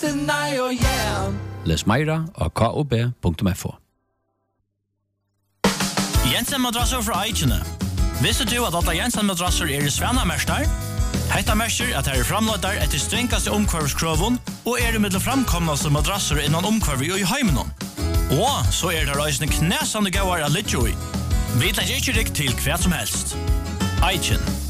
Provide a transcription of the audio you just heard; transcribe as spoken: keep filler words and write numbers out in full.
nei og yeah. Les meira av k o b punktum f o. Jensen madrasser fra Eikene. Visste du at alle Jensen madrasser er i Svenamerstar? Hetta merker at her er framløyder etter strengkaste omkvarvskroven og er i middel framkomnaste madrasser innan omkvarvi og i heimenon. Og så er det reisende knæsande gauar av Lidjoi. Vi tar ikke rikk til hva som helst. Eiken.